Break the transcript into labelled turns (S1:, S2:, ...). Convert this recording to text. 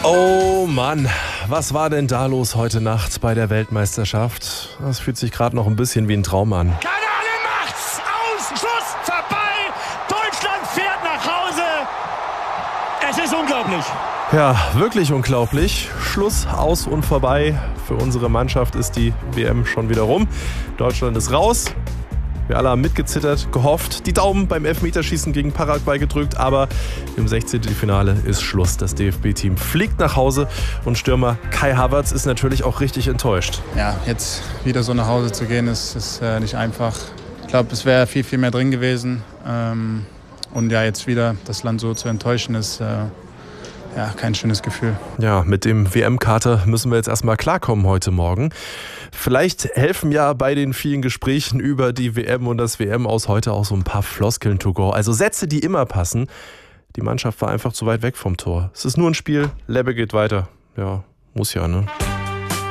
S1: Oh Mann, was war denn da los heute Nacht bei der Weltmeisterschaft? Das fühlt sich gerade noch ein bisschen wie ein Traum an.
S2: Kanane macht's! Aus! Schuss! Vorbei! Deutschland fährt nach Hause! Es ist unglaublich!
S1: Ja, wirklich unglaublich. Schluss, aus und vorbei. Für unsere Mannschaft ist die WM schon wieder rum. Deutschland ist raus. Wir alle haben mitgezittert, gehofft, die Daumen beim Elfmeterschießen gegen Paraguay gedrückt, aber im 16. Finale ist Schluss. Das DFB-Team fliegt nach Hause und Stürmer Kai Havertz ist natürlich auch richtig enttäuscht.
S3: Ja, jetzt wieder so nach Hause zu gehen, ist nicht einfach. Ich glaube, es wäre viel, viel mehr drin gewesen. Und ja, jetzt wieder das Land so zu enttäuschen, ist kein schönes Gefühl.
S1: Ja, mit dem WM-Kater müssen wir jetzt erstmal klarkommen heute Morgen. Vielleicht helfen ja bei den vielen Gesprächen über die WM und das WM aus heute auch so ein paar Floskeln to go. Also Sätze, die immer passen. Die Mannschaft war einfach zu weit weg vom Tor. Es ist nur ein Spiel, Lebbe geht weiter. Ja, muss ja, ne?